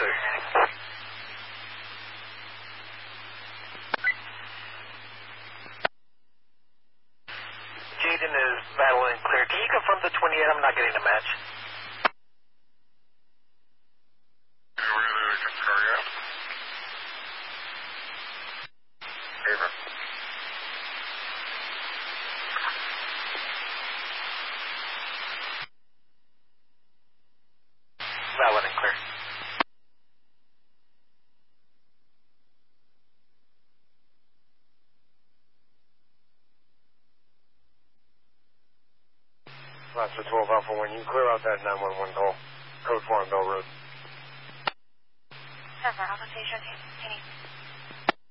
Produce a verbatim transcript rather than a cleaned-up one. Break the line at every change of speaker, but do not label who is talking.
sir. Jaden is battling clear. Can you confirm the twenty-eight? I'm not getting a match. Valid and clear.
Alaska twelve Alpha one, you clear out that nine one one call. Code four on Bell Road.
Denver, Alpha Station, Kenny.